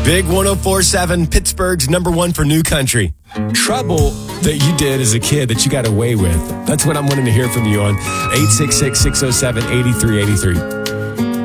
Big 104.7, Pittsburgh's number one for new country. Trouble that you did as a kid that you got away with. That's what I'm wanting to hear from you on 866-607-8383.